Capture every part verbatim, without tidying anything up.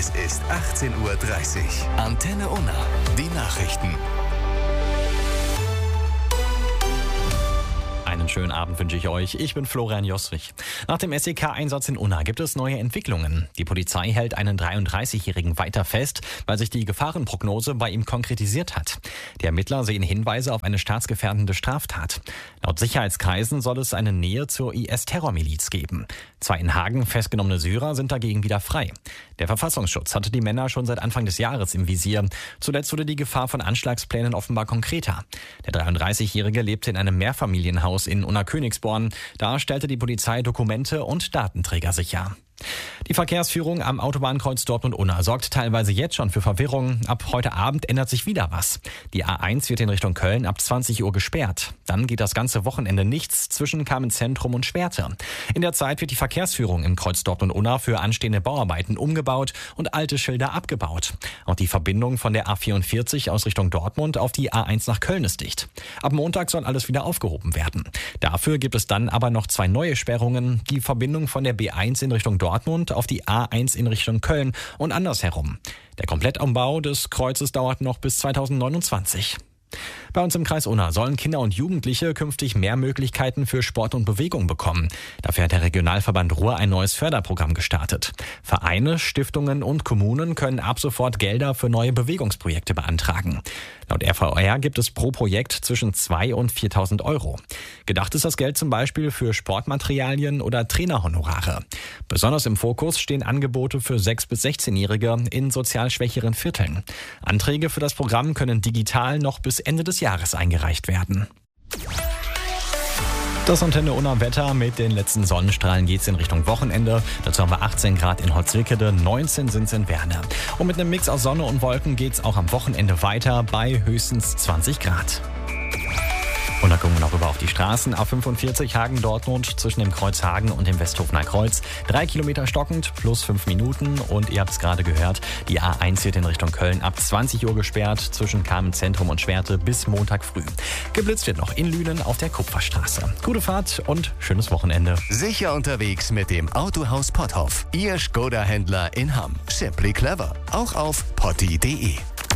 Es ist achtzehn Uhr dreißig. Antenne Unna. Die Nachrichten. Einen schönen Abend wünsche ich euch. Ich bin Florian Joswig. Nach dem S E K-Einsatz in Unna gibt es neue Entwicklungen. Die Polizei hält einen dreiunddreißigjährigen weiter fest, weil sich die Gefahrenprognose bei ihm konkretisiert hat. Die Ermittler sehen Hinweise auf eine staatsgefährdende Straftat. Laut Sicherheitskreisen soll es eine Nähe zur I S-Terrormiliz geben. Zwei in Hagen festgenommene Syrer sind dagegen wieder frei. Der Verfassungsschutz hatte die Männer schon seit Anfang des Jahres im Visier. Zuletzt wurde die Gefahr von Anschlagsplänen offenbar konkreter. Der dreiunddreißigjährige lebte in einem Mehrfamilienhaus in Unna-Königsborn. Da stellte die Polizei Dokumente und Datenträger sicher. Die Verkehrsführung am Autobahnkreuz Dortmund-Unna sorgt teilweise jetzt schon für Verwirrung. Ab heute Abend ändert sich wieder was. Die A eins wird in Richtung Köln ab zwanzig Uhr gesperrt. Dann geht das ganze Wochenende nichts zwischen Kamenz-Zentrum und Schwerte. In der Zeit wird die Verkehrsführung im Kreuz Dortmund-Unna für anstehende Bauarbeiten umgebaut und alte Schilder abgebaut. Auch die Verbindung von der A vierundvierzig aus Richtung Dortmund auf die A eins nach Köln ist dicht. Ab Montag soll alles wieder aufgehoben werden. Dafür gibt es dann aber noch zwei neue Sperrungen. Die Verbindung von der B eins in Richtung Dortmund Dortmund auf die A eins in Richtung Köln und andersherum. Der Komplettumbau des Kreuzes dauert noch bis zweitausendneunundzwanzig. Bei uns im Kreis Unna sollen Kinder und Jugendliche künftig mehr Möglichkeiten für Sport und Bewegung bekommen. Dafür hat der Regionalverband Ruhr ein neues Förderprogramm gestartet. Vereine, Stiftungen und Kommunen können ab sofort Gelder für neue Bewegungsprojekte beantragen. Laut R V R gibt es pro Projekt zwischen zweitausend und viertausend Euro. Gedacht ist das Geld zum Beispiel für Sportmaterialien oder Trainerhonorare. Besonders im Fokus stehen Angebote für sechs- bis sechzehnjährige in sozial schwächeren Vierteln. Anträge für das Programm können digital noch bis Ende des Jahres eingereicht werden. Das Antenne Unna Wetter: mit den letzten Sonnenstrahlen geht's in Richtung Wochenende. Dazu haben wir achtzehn Grad in Holzwickede, neunzehn sind's in Werne. Und mit einem Mix aus Sonne und Wolken geht's auch am Wochenende weiter bei höchstens zwanzig Grad. Und dann gucken wir noch rüber auf die Straßen. A fünfundvierzig Hagen-Dortmund zwischen dem Kreuz Hagen und dem Westhofener Kreuz. Drei Kilometer stockend, plus fünf Minuten. Und ihr habt es gerade gehört, die A eins wird in Richtung Köln ab zwanzig Uhr gesperrt, zwischen Kamenz-Zentrum und Schwerte bis Montag früh. Geblitzt wird noch in Lünen auf der Kupferstraße. Gute Fahrt und schönes Wochenende. Sicher unterwegs mit dem Autohaus Potthoff. Ihr Skoda-Händler in Hamm. Simply clever. Auch auf potti punkt de.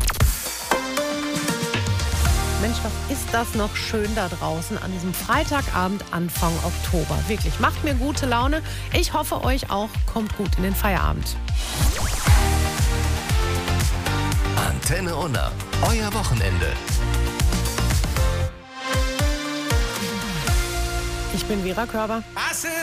Mensch, was ist das noch schön da draußen an diesem Freitagabend Anfang Oktober. Wirklich, macht mir gute Laune. Ich hoffe, euch auch. Kommt gut in den Feierabend. Antenne Unna, euer Wochenende. Ich bin Vera Körber. I said